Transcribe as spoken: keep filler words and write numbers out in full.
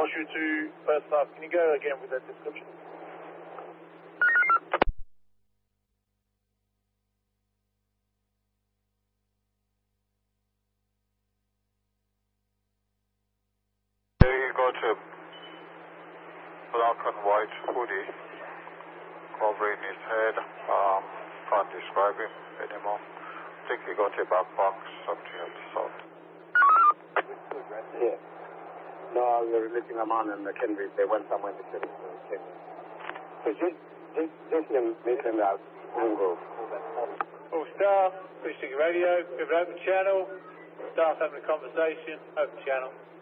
Roger to first class. Can you go again with that description? He got a black and white hoodie covering his head. Um, can't describe him anymore. I think he got a backpack, something of the sort. Yeah. No, we were releasing a man in the Cambridge. They went somewhere in the city. So just, just, just make them out. Grove. All staff, please check your radio. We have an open channel. Staff having a conversation. Open channel.